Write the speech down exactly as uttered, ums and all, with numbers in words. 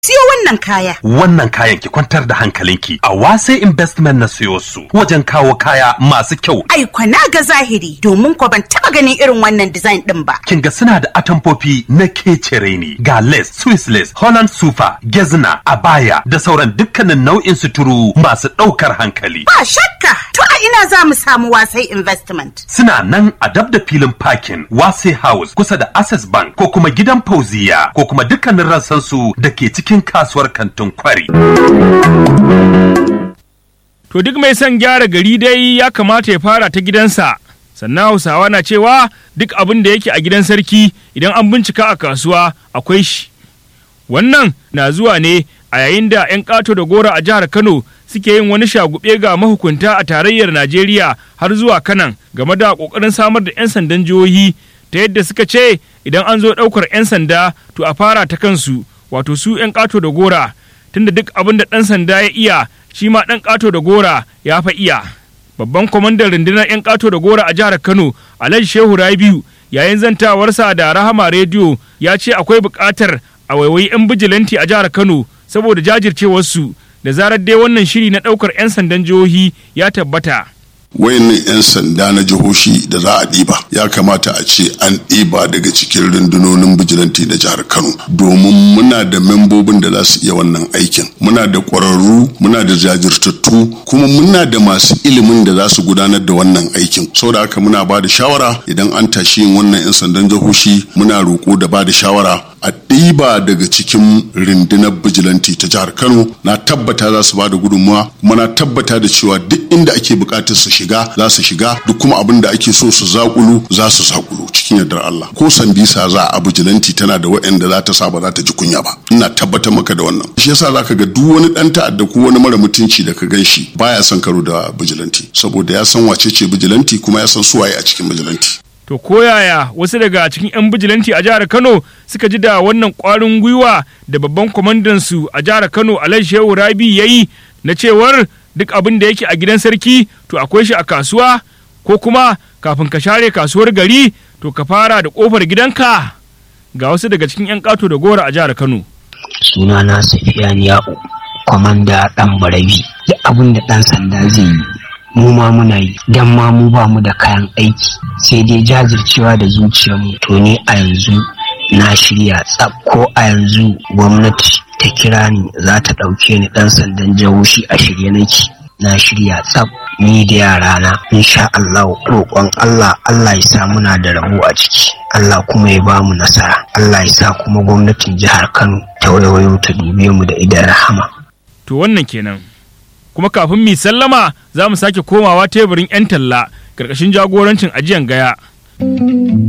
siyo wannan kaya. Wannan kayan ki kwantar da hankalinki. A Wase Investment na siyo su wajen kawo kaya masu kyau. Ai kwana ga zahiri domin ko ban taba ganin irin wannan design din ba. Kin ga suna da atamfofi na kecere ne, ga lace, Swiss lace, Holland sufa, gezna, abaya da sauran dukkanin nau'in suturu masu ɗaukar hankali. Ba shakka. To a ina za mu samu Wasai Investment? Suna nan a dab da filin parking Wase House kusa da Access Bank ko kuma gidan Fauziya ko kuma dukkanin rassansu da ke cikin kasuwar kantin Kwari. To duk mai son gyara gari dai ya kamata ya fara ta gidansa. Sannan Hausawa na cewa duk abin da yake a gidan sarki idan an bincika a kasuwa akwai shi. Wannan na zuwa ne a yayin da 'yan ƙato da gora a jihar Kano suke yin wani shagube ga mahukunta a tarayyar Najeriya har zuwa Kanan game da ƙoƙarin samar da 'yan sandan jihohi ta yadda suka ce idan an zo ɗaukar 'yan sanda to a fara ta kansu wato su 'yan ƙato da gora tunda duk abin da ɗan sanda ya iya shi ma ɗan ƙato da gora ya fa iya. Babban kwamandan rundunar 'yan ƙato da gora a jihar Kano Alhaji Shehu Rabiu yayin zantawarsa da Rahama Rediyo ya ce akwai buƙatar a waiwayi 'yan bijilanti a jihar Kano saboda jajircewarsu da zarar dai wannan shiri na ɗaukar 'yan sandan jihohi ya tabbata. Wayannan 'yan sanda na jihohi da za a ɗiba ya kamata a ce an ɗiba daga cikin rundunonin bijilanti na jihar Kano domin muna da membobin da za su iya wannan aikin, muna da ƙwararru, muna da jajirtattu, kuma muna da masu ilimin da za su gudanar da wannan aikin. Saboda haka muna ba da shawara idan an tashi yin wannan 'yan sandan jihohi muna roƙo da ba da shawara a ɗiba daga cikin rundunar bijilanti ta jihar Kano. Na tabbata za su ba da gudunmawa, kuma na tabbata da cewa duk inda ake buƙatar su shiga za su shiga, duk kuma abin da ake so su zakulu za su zakulu cikin yardar Allah. Ko sambisa za a bijilanti tana da waɗanda za ta sa ba za ta ji kunya ba, ina tabbatar maka da wannan. Shi yasa za ka ga duk wani ɗan ta'adda ko wani mara mutunci da ka gan shi baya son karo da bijilanti, saboda ya san wace ce bijilanti kuma ya san suwaye a cikin bijilanti. To koyaya wasu daga cikin 'yan bijilanti a jihar Kano suka ji da wannan ƙwarin gwiwa da babban kwamandansu a jihar Kano Alhaji Shehu Rabi ya yi na cewar duk abin da yake a gidan sarki to akwai shi a kasuwa, ko kuma kafin ka share kasuwar gari to ka fara da ƙofar gidanka? Ga wasu daga cikin 'yan ƙato da gora a jihar Kano. Sunana Safiyan Ya'u, kwamanda ɗan Barabi. Duk abin da ɗan sanda zai yi mu ma muna yi, dan ma mu ba mu da kayan aiki sai dai jajircewa da zuciyarmu. To ni a yanzu na shirya tsab, ko a yanzu gwamnati ta kira ni za ta ɗauke ni ɗan sandan jihohi a shirye nake, na shirya tsab ni da yarana insha Allah. Roƙon Allah Allah ya sa muna da rabo a ciki, Allah kuma ya ba mu nasara, Allah ya sa kuma gwamnatin jihar Kano ta wayo ta dube mu da idan rahama. To wannan kenan. Kuma kafin mi sallama za mu sake komawa teburin 'yan talla ƙarƙashin jagorancin ajiyan gaya.